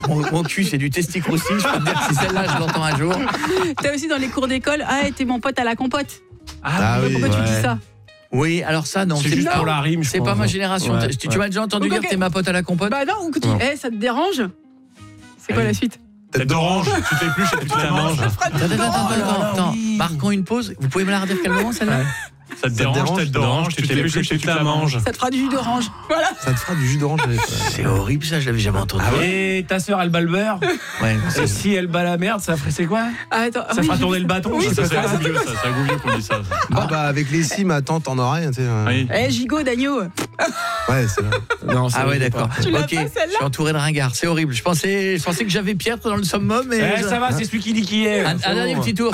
Mon cul, c'est du testicroussi. Je peux te dire que si celle-là, je l'entends un jour. T'as aussi dans les cours d'école, t'es mon pote à la compote. oui, Pourquoi tu dis ça? Oui, alors ça, non. C'est juste pour la rime, je C'est pense. pas ma génération. Ouais. Tu m'as déjà entendu Donc, dire ok. t'es ma pote à la compote? Bah non, ou que tu ça te dérange? C'est quoi Allez. la suite? Tête d'orange, tu t'épluches et tu te la manges. Attends. Marquons une pause. Vous pouvez me la redire calmement, celle-là? Ça te dérange, tête d'orange, tu t'épluches et tu te la manges. Ça te fera du jus d'orange. Voilà. Ça te fera du jus d'orange. C'est horrible, ça, je l'avais jamais entendu. Et ta sœur, elle bat le beurre. Ouais, Et si elle bat la merde, ça ferait c'est quoi? Attends, Ça fera tourner le bâton. Oui, Ça, c'est c'est ça. un goût vieux, ça. C'est un goût vieux qu'on dit ça. Avec les cimes, attends, t'en auras rien, tu sais. Oui. gigot d'agneau. Ouais, c'est vrai. Non, Ah ouais, d'accord. Tu l'as Ok, pas, je celle-là suis entouré de ringards. C'est horrible. Je pensais que j'avais Pietre dans le summum, mais Ça va, c'est celui qui dit qui est. un dernier petit tour.